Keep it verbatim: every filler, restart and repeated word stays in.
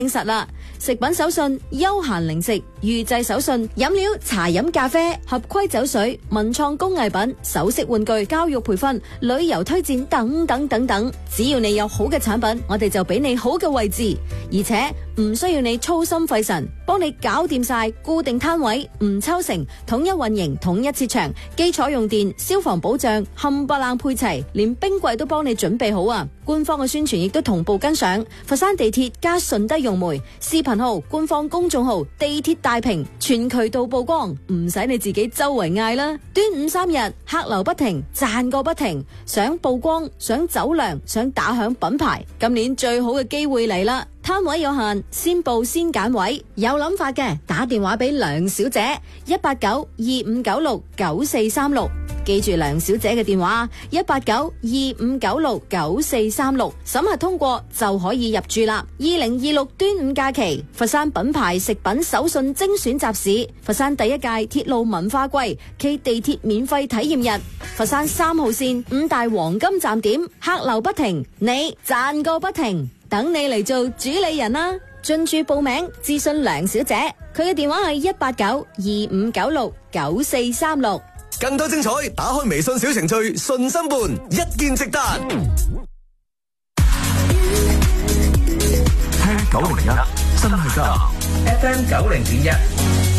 證實啦，食品手信、休閒零食、預製手信、飲料、茶飲咖啡、合規酒水、文創工藝品、首飾玩具、教育培訓、旅遊推薦等等等等，只要你有好嘅產品，我哋就俾你好嘅位置，而且唔需要你操心費神，幫你搞掂晒固定攤位，唔抽成，統一運營，統一設場，基礎用電、消防保障冚唪唥配齊，連冰櫃都幫你準備好啊！官方嘅宣傳亦都同步跟上，佛山地鐵加順德融媒視頻號、官方公眾號、地鐵大屏全渠道曝光，唔使你自己周圍嗌啦。端午三日客流不停，賺個不停，想曝光、想走量、想打響品牌，今年最好嘅機會嚟啦！攤位有限，先報先揀位，有諗法嘅打電話俾梁小姐一八九二五九六九四三六，記住梁小姐嘅電話一八九二五九六九四三六，審核通過就可以入住啦。二零二六端午假期，佛山品牌食品手信精選集市，佛山第一屆鐵路文化季暨地鐵免費體驗日，佛山三號線五大黃金站點客流不停，你賺個不停。等你嚟做主理人啦！進駐報名諮詢梁小姐，佢嘅電話係一八九二五九六九四三六。 更多精彩，打開微信小程序信心伴，一鍵直達。 聽九零一真係得 F M 九零點一。